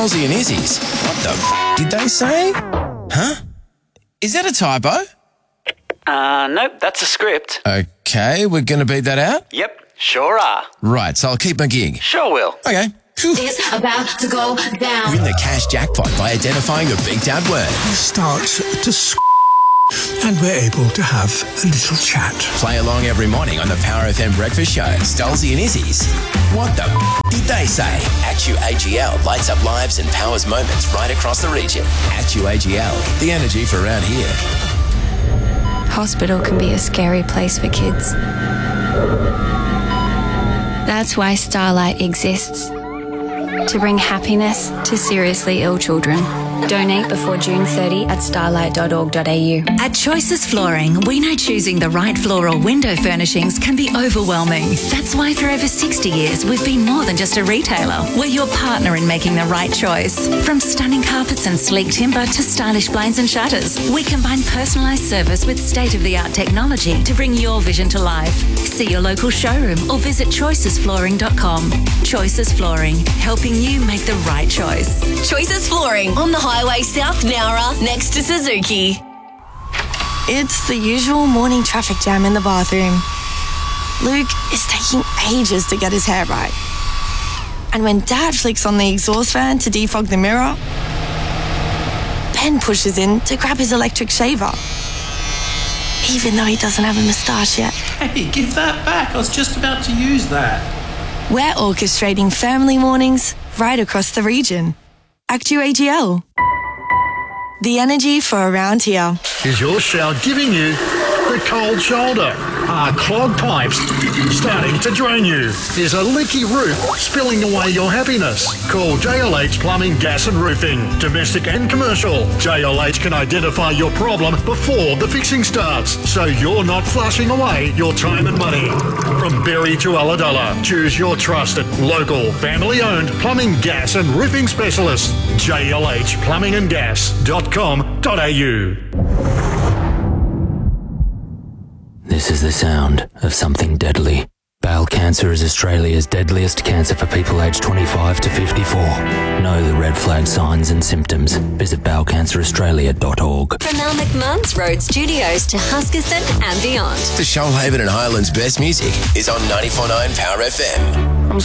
Stolzy and Izzy's. What the did they say? Huh? Is that a typo? Nope, that's a script. Okay, we're going to beat that out? Yep, sure are. Right, so I'll keep my gig. Sure will. Okay. It's about to go down. Win the cash jackpot by identifying the beat out word. Starts to and we're able to have a little chat. Play along every morning on the Power FM Breakfast Show. Stolzy and Izzy's. What the did they say? ActuAGL lights up lives and powers moments right across the region. ActuAGL, the energy for around here. Hospital can be a scary place for kids. That's why Starlight exists. To bring happiness to seriously ill children. Donate before June 30 at starlight.org.au. At Choices Flooring, we know choosing the right floor or window furnishings can be overwhelming. That's why for over 60 years, we've been more than just a retailer. We're your partner in making the right choice. From stunning carpets and sleek timber to stylish blinds and shutters, we combine personalised service with state-of-the-art technology to bring your vision to life. See your local showroom or visit choicesflooring.com. Choices Flooring, helping you make the right choice. Choices Flooring on the Highway South Nowra next to Suzuki. It's the usual morning traffic jam in the bathroom. Luke is taking ages to get his hair right. And when Dad flicks on the exhaust fan to defog the mirror, Ben pushes in to grab his electric shaver. Even though he doesn't have a moustache yet. Hey, give that back. I was just about to use that. We're orchestrating family mornings right across the region. ActuAGL. The energy for around here. Is your shower giving you the cold shoulder? Are clogged pipes starting to drain you? Is a leaky roof spilling away your happiness? Call JLH Plumbing, Gas and Roofing. Domestic and commercial. JLH can identify your problem before the fixing starts, so you're not flushing away your time and money. From Berry to Ulladulla, choose your trusted, local, family-owned plumbing, gas and roofing specialist. JLHplumbingandgas.com.au. This is the sound of something deadly. Bowel cancer is Australia's deadliest cancer for people aged 25 to 54. Know the red flag signs and symptoms. Visit bowelcanceraustralia.org. From our McMahon's Road studios to Huskisson and beyond. The Shoalhaven and Highlands best music is on 94.9 Power FM.